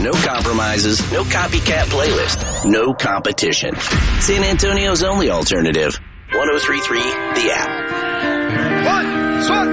No compromises, no copycat playlist, no competition. San Antonio's only alternative. 103.3 The App. One, swing.